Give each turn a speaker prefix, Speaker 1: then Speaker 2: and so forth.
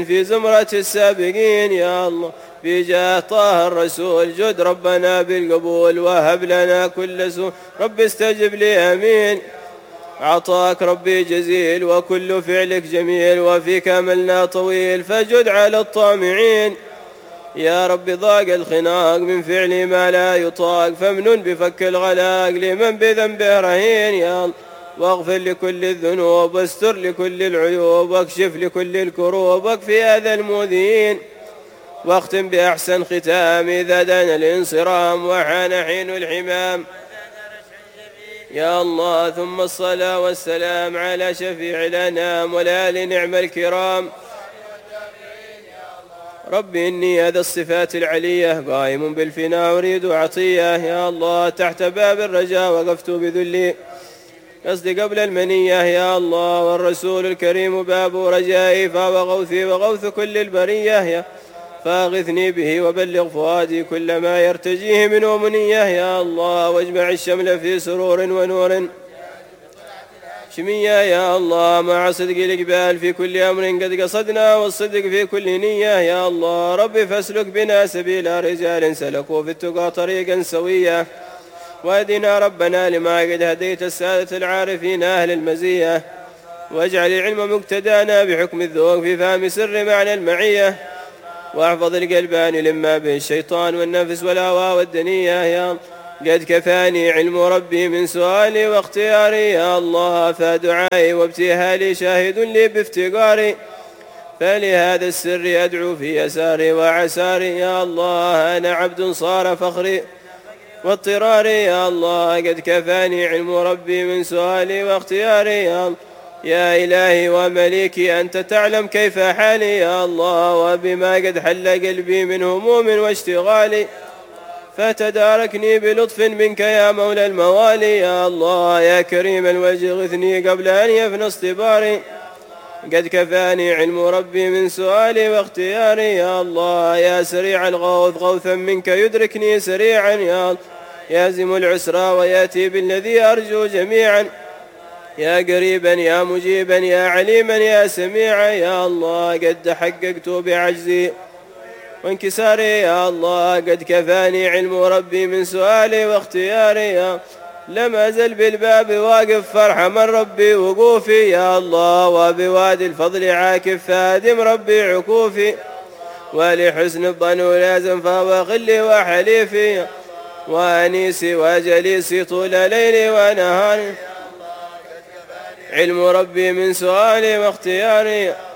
Speaker 1: في زمرة السابقين يا الله، بجاه طه الرسول جد ربنا بالقبول، وهب لنا كل سوء رب استجب لي آمين. عطاك ربي جزيل وكل فعلك جميل، وفيك أملنا طويل فجد على الطامعين. يا رب ضاق الخناق من فعل ما لا يطاق، فامنن بفك الغلاق لمن بذنبه رهين يا الله. واغفر لكل الذنوب واستر لكل العيوب، واكشف لكل الكروب واكفي أذى المؤذين. واختم بأحسن ختام إذا دنا الانصرام وحان حين الحمام يا الله. ثم الصلاة والسلام على شفيع الأنام والآل نعم الكرام. ربي إني هذا الصفات العلية قائم بالفناء أريد عطية يا الله. تحت باب الرجاء وقفت بذلي قصدي قبل المنية يا الله. والرسول الكريم باب رجائي فهو غوثي وغوث كل البرية يا فاغثني به وبلغ فؤادي كل ما يرتجيه من أمنية يا الله. واجمع الشمل في سرور ونور شمية يا الله، مع صدق الإقبال في كل أمر قد قصدنا والصدق في كل نية يا الله. ربي فاسلك بنا سبيل رجال سلكوا في التقى طريقا سويا، واهدنا ربنا لما قد هديت السادة العارفين أهل المزية، واجعل العلم مقتدانا بحكم الذوق في فهم سر معنى المعية، واحفظ القلبان لما به الشيطان والنفس والهوى والدنية يا الله. قد كفاني علم ربي من سؤالي واختياري يا الله، فدعائي وابتهالي شاهد لي بافتقاري، فلهذا السر أدعو في يساري وعساري يا الله. أنا عبد صار فخري واضطراري يا الله، قد كفاني علم ربي من سؤالي واختياري يا الله. يا إلهي ومليكي أنت تعلم كيف حالي يا الله، وبما قد حل قلبي من هموم واشتغالي، فتداركني بلطف منك يا مولى الموالي يا الله. يا كريم الوجه غثني قبل أن يفنى اصطباري، قد كفاني علم ربي من سؤالي واختياري يا الله. يا سريع الغوث غوثا منك يدركني سريعا يا الله، يازم العسرى ويأتي بالذي أرجو جميعا. يا قريبا يا مجيبا يا عليما يا سميعا يا الله، قد تحققت بعجزي وانكساري يا الله، قد كفاني علم ربي من سؤالي واختياري يا لم أزل بالباب واقف فرح من ربي وقوفي يا الله، وبوادي الفضل عاكف فادم ربي عكوفي، ولحسن الظن لازم فهو غلي وحليفي، وأنيسي وجليسي طول ليلي ونهاري، علم ربي من سؤالي واختياري.